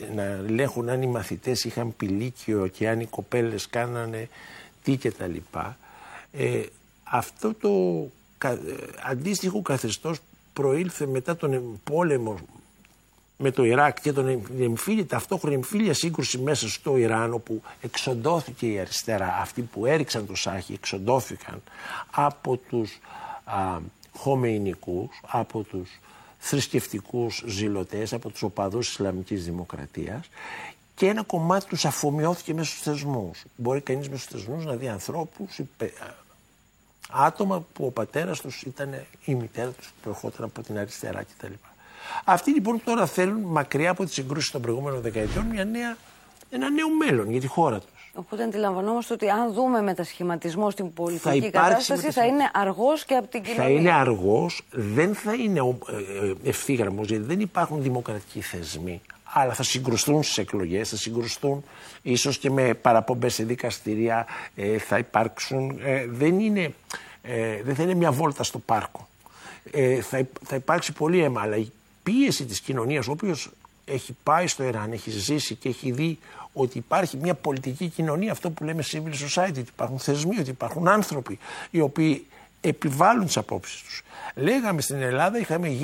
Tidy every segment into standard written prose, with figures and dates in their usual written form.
να ελέγχουν αν οι μαθητές είχαν πηλίκιο και αν οι κοπέλες κάνανε τι και τα λοιπά. Αυτό το αντίστοιχο καθεστώς προήλθε μετά τον πόλεμο με το Ιράκ και ταυτόχρονα εμφύλια σύγκρουση μέσα στο Ιράν, όπου εξοντώθηκε η αριστερά, αυτοί που έριξαν το Σάχι εξοντώθηκαν από τους χομεϊνικούς, από τους θρησκευτικούς ζηλωτές, από τους οπαδούς της Ισλαμικής Δημοκρατίας, και ένα κομμάτι τους αφομοιώθηκε μέσα στους θεσμούς. Μπορεί κανείς μέσα στους θεσμούς να δει ανθρώπους, άτομα που ο πατέρας τους ήταν, η μητέρα τους που ερχόταν από την αριστερά κτλ. Αυτοί λοιπόν τώρα θέλουν, μακριά από τις συγκρούσεις των προηγούμενων δεκαετιών, ένα νέο μέλλον για τη χώρα τους. Οπότε αντιλαμβανόμαστε ότι αν δούμε μετασχηματισμό στην πολιτική κατάσταση, θα είναι αργός και από την κοινωνία. Θα είναι αργός, δεν θα είναι ευθύγραμμος, γιατί δεν υπάρχουν δημοκρατικοί θεσμοί. Αλλά θα συγκρουστούν στις εκλογές, θα συγκρουστούν ίσως και με παραπομπές σε δικαστήρια, θα υπάρξουν. Δεν θα είναι μια βόλτα στο πάρκο. Θα υπάρξει πολύ αίμα, αλλά η πίεση της κοινωνίας, ο οποίος έχει πάει στο Ιράν, έχει ζήσει και έχει δει ότι υπάρχει μια πολιτική κοινωνία, αυτό που λέμε civil society, ότι υπάρχουν θεσμοί, ότι υπάρχουν άνθρωποι οι οποίοι επιβάλλουν τις απόψεις τους. Λέγαμε στην Ελλάδα,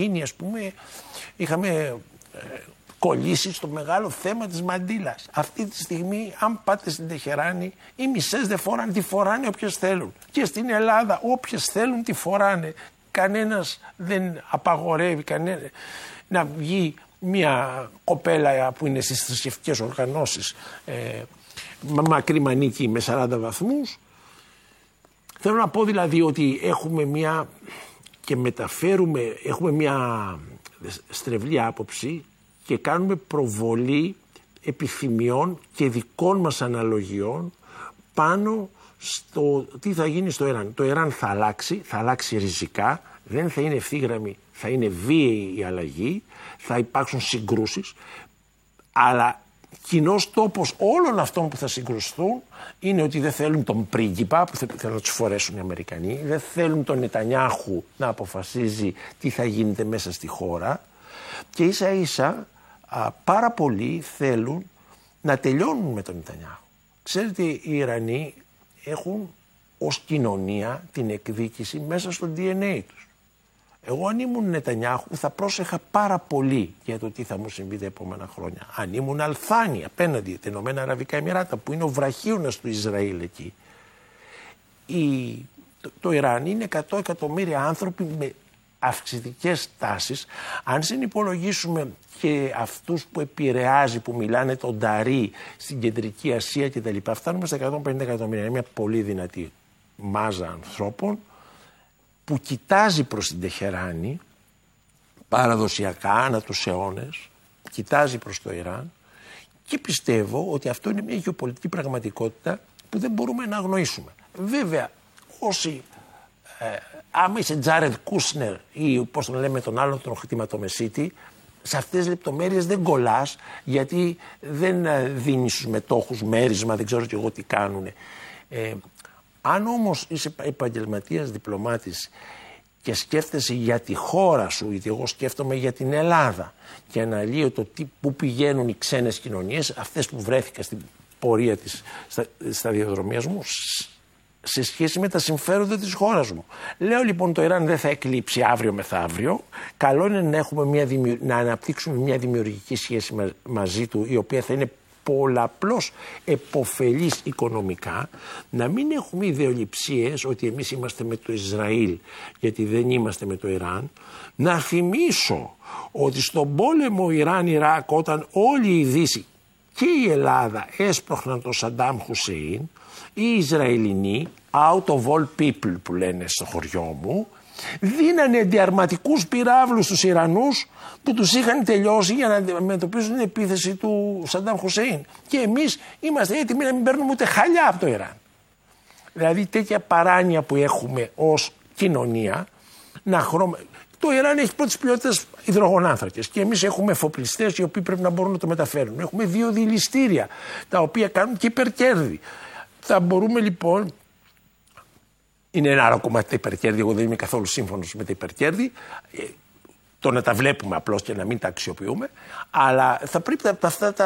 είχαμε κολλήσει στο μεγάλο θέμα της μαντήλας. Αυτή τη στιγμή, αν πάτε στην Τεχεράνη, οι μισές δεν φοράνε, τη φοράνε όποιες θέλουν. Και στην Ελλάδα, όποιες θέλουν, τη φοράνε. Κανένας δεν απαγορεύει να βγει μια κοπέλα που είναι στις θρησκευτικές οργανώσεις μακρύ μανίκι με 40 βαθμούς. Θέλω να πω δηλαδή ότι έχουμε μια στρεβλή άποψη και κάνουμε προβολή επιθυμιών και δικών μας αναλογιών πάνω στο τι θα γίνει στο Ιράν. Το Ιράν θα αλλάξει ριζικά, δεν θα είναι ευθύγραμμη, θα είναι βίαιη η αλλαγή, θα υπάρξουν συγκρούσεις, αλλά κοινός τόπος όλων αυτών που θα συγκρουστούν είναι ότι δεν θέλουν τον πρίγκιπα που θα τους φορέσουν οι Αμερικανοί, δεν θέλουν τον Νετανιάχου να αποφασίζει τι θα γίνεται μέσα στη χώρα, και ίσα ίσα πάρα πολλοί θέλουν να τελειώνουν με τον Νετανιάχου. Ξέρετε, οι Ιρανοί έχουν ως κοινωνία την εκδίκηση μέσα στο DNA τους. Εγώ αν ήμουν Νετανιάχου θα πρόσεχα πάρα πολύ για το τι θα μου συμβεί τα επόμενα χρόνια. Αν ήμουν Αλθάνη απέναντι τα Ηνωμένα Αραβικά Εμιράτα, που είναι ο βραχίωνας του Ισραήλ εκεί. Το Ιράν είναι 100 εκατομμύρια άνθρωποι με αυξητικές τάσεις. Αν συνυπολογίσουμε και αυτούς που επηρεάζει, που μιλάνε τον Ταρί στην Κεντρική Ασία κτλ., φτάνουμε στα 150 εκατομμύρια. Είναι μια πολύ δυνατή μάζα ανθρώπων που κοιτάζει προς την Τεχεράνη παραδοσιακά ανά τους αιώνες, κοιτάζει προς το Ιράν, και πιστεύω ότι αυτό είναι μια γεωπολιτική πραγματικότητα που δεν μπορούμε να αγνοήσουμε. Βέβαια, άμα είσαι Τζάρετ Κούσνερ ή πώς τον λέμε τον άλλον τον χρηματομεσίτη, σε αυτές τις λεπτομέρειες δεν κολλάς, γιατί δεν δίνεις στους μετόχους μέρισμα, δεν ξέρω και εγώ τι κάνουν. Αν όμως είσαι επαγγελματίας διπλωμάτης και σκέφτεσαι για τη χώρα σου, γιατί εγώ σκέφτομαι για την Ελλάδα και αναλύω το πού πηγαίνουν οι ξένες κοινωνίες, αυτές που βρέθηκα στην πορεία της σταδιοδρομίας μου, σε σχέση με τα συμφέροντα της χώρας μου. Λέω λοιπόν το Ιράν δεν θα εκλείψει αύριο μεθαύριο. Καλό είναι να αναπτύξουμε μια δημιουργική σχέση μαζί του, η οποία θα είναι πολλαπλώς επωφελής οικονομικά, να μην έχουμε ιδεολειψίες ότι εμείς είμαστε με το Ισραήλ γιατί δεν είμαστε με το Ιράν. Να θυμίσω ότι στον πόλεμο Ιράν-Ιράκ, όταν όλη η Δύση και η Ελλάδα έσπροχναν τον Σαντάμ Χουσέιν, οι Ισραηλινοί, out of all people που λένε στο χωριό μου, δίνανε αντιαρματικούς πυράβλους στους Ιρανούς που τους είχαν τελειώσει για να αντιμετωπίσουν την επίθεση του Σαντάμ Χουσέιν. Και εμείς είμαστε έτοιμοι να μην παίρνουμε ούτε χαλιά από το Ιράν. Δηλαδή τέτοια παράνοια που έχουμε ως κοινωνία, το Ιράν έχει πρώτης ποιότητας υδρογονάνθρακες και εμείς έχουμε εφοπλιστές οι οποίοι πρέπει να μπορούν να το μεταφέρουν. Έχουμε 2 δηληστήρια τα οποία κάνουν και υπερκέρδη. Θα μπορούμε λοιπόν, είναι ένα άλλο κομμάτι τα υπερκέρδη, εγώ δεν είμαι καθόλου σύμφωνος με τα υπερκέρδη, το να τα βλέπουμε απλώς και να μην τα αξιοποιούμε, αλλά θα πρέπει αυτά τα